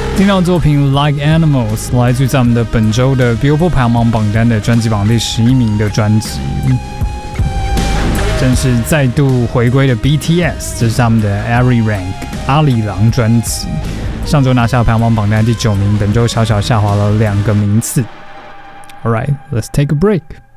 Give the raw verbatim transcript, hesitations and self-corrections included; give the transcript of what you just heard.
听到作品 Like Animals 来自于在我们的本周的 Billboard 排行榜榜单的专辑榜第十一名的专辑，正是再度回归的 B T S， 这是他们的 Ari Rank 阿里郎专辑，上周拿下排行榜榜单第九名，本周小小下滑了两个名次。Alright, let's take a break.